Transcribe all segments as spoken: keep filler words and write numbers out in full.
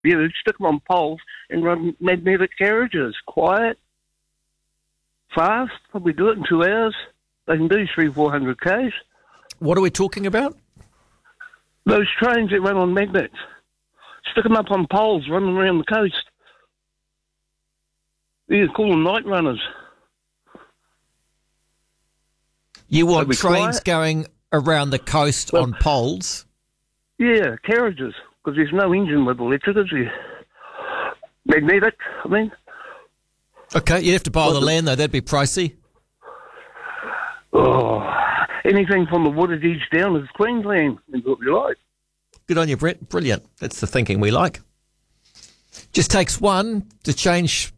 Yeah, they'd stick them on poles and run magnetic carriages. Quiet, fast, probably do it in two hours. They can do three, four hundred k's. What are we talking about? Those trains that run on magnets. Stick them up on poles, run them around the coast. You call them night runners. You want trains quiet. going around the coast well, on poles? Yeah, carriages, because there's no engine with electric, is there? Magnetic, I mean. Okay, you'd have to buy all the land, though. That'd be pricey. Oh, anything from the Wooded Edge down is Queensland, is what you like. Good on you, Brett. Brilliant. That's the thinking we like. Just takes one to change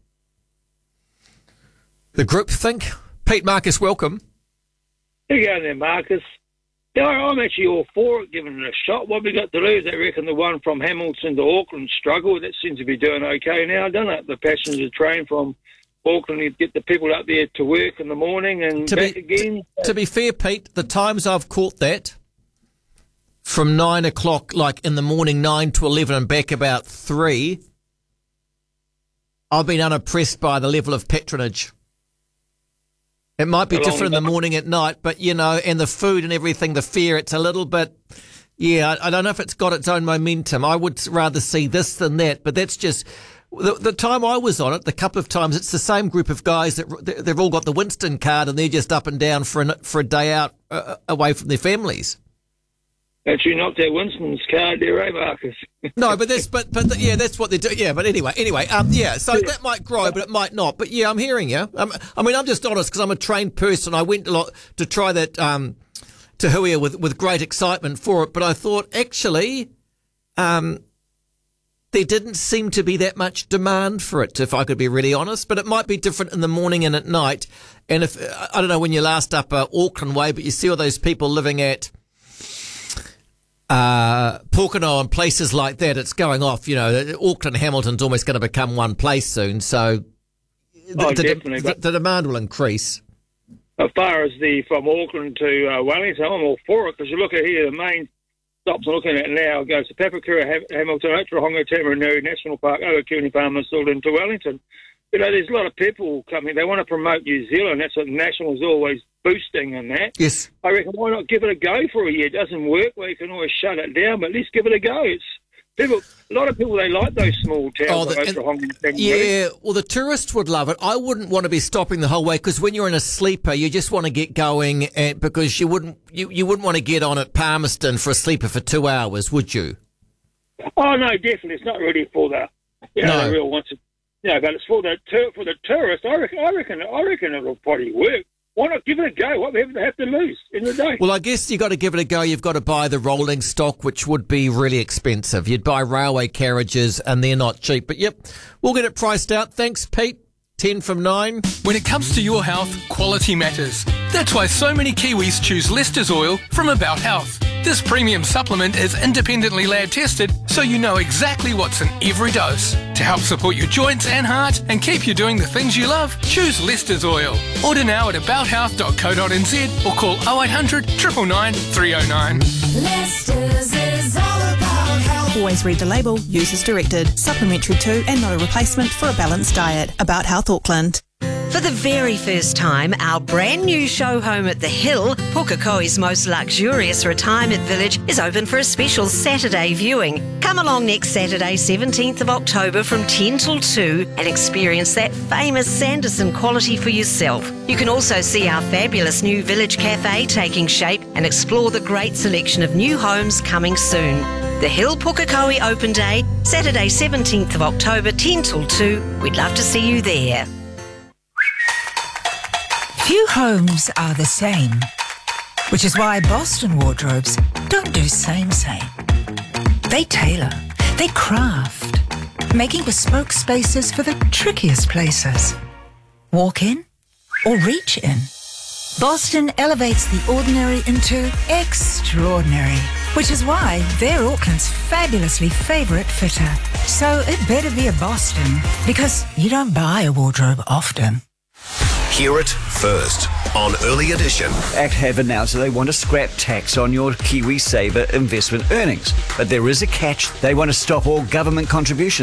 the group think. Pete Marcus, welcome. Here you go there, Marcus. Yeah, I'm actually all for it, giving it a shot. What we got to lose, I reckon the one from Hamilton to Auckland struggled. That seems to be doing okay now, doesn't it? The passenger train from Auckland, you get the people up there to work in the morning and to back be, again. T- to be fair, Pete, the times I've caught that, from nine o'clock, like in the morning, nine to eleven and back about three, I've been unimpressed by the level of patronage. It might be different in the morning at night, but, you know, and the food and everything, the fare, it's a little bit, yeah, I, I don't know if it's got its own momentum. I would rather see this than that, but that's just, the, the time I was on it, the couple of times, it's the same group of guys that they've all got the Winston card and they're just up and down for, an, for a day out uh, away from their families. Actually knocked out Winston's card there, eh, Marcus? No, but that's but but yeah, that's what they do. Yeah, but anyway, anyway, um, yeah. So that might grow, but it might not. But yeah, I'm hearing you. Um, I mean, I'm just honest because I'm a trained person. I went a lot to try that um, to Huia with with great excitement for it, but I thought actually, um, there didn't seem to be that much demand for it, if I could be really honest. But it might be different in the morning and at night. And if I don't know when you're last up uh, Auckland way, but you see all those people living at Uh, Pōkeno and places like that, it's going off, you know, Auckland, Hamilton's almost going to become one place soon, so oh, the, definitely, the, the demand will increase. As far as the from Auckland to uh, Wellington, I'm all for it, because you look at here, the main stops I'm looking at now goes to Papakura, Ham- Hamilton, Otarongo, Tamarunuri National Park, Owakuni Farm and Salt into Wellington. You know, there's a lot of people coming. They want to promote New Zealand. That's what National's always boosting in that. Yes. I reckon why not give it a go for a year? It doesn't work well, you can always shut it down, but at least give it a go. It's people. A lot of people, they like those small towns. Oh, the, like and, yeah, well, the tourists would love it. I wouldn't want to be stopping the whole way, because when you're in a sleeper, you just want to get going, and, because you wouldn't you, you wouldn't want to get on at Palmerston for a sleeper for two hours, would you? Oh, no, definitely. It's not really for the, you know, no. the real ones. Yeah, but it's for the tur- for the tourists. I reckon, I reckon, I reckon it'll probably work. Why not give it a go? What do they have to lose in the day? Well, I guess you've got to give it a go. You've got to buy the rolling stock, which would be really expensive. You'd buy railway carriages, and they're not cheap. But, yep, we'll get it priced out. Thanks, Pete. ten from nine. When it comes to your health, quality matters. That's why so many Kiwis choose Lester's Oil from About Health. This premium supplement is independently lab tested, so you know exactly what's in every dose. To help support your joints and heart and keep you doing the things you love, choose Lester's Oil. Order now at about health dot co dot n z or call oh eight hundred, nine nine nine, three oh nine. Lester's is all about health. Always read the label, use as directed. Supplementary to and not a replacement for a balanced diet. About Health Auckland. For the very first time, our brand new show home at the Hill, Pukekohe's most luxurious retirement village, is open for a special Saturday viewing. Come along next Saturday, seventeenth of October from ten till two and experience that famous Sanderson quality for yourself. You can also see our fabulous new village cafe taking shape and explore the great selection of new homes coming soon. The Hill Pukekohe Open Day, Saturday seventeenth of October, ten till two. We'd love to see you there. Few homes are the same, which is why Boston Wardrobes don't do same same. They tailor, they craft, making bespoke spaces for the trickiest places. Walk in or reach in. Boston elevates the ordinary into extraordinary, which is why they're Auckland's fabulously favourite fitter. So it better be a Boston, because you don't buy a wardrobe often. Hear it first. on Early Edition. ACT have announced that they want to scrap tax on your KiwiSaver investment earnings. But there is a catch. They want to stop all government contributions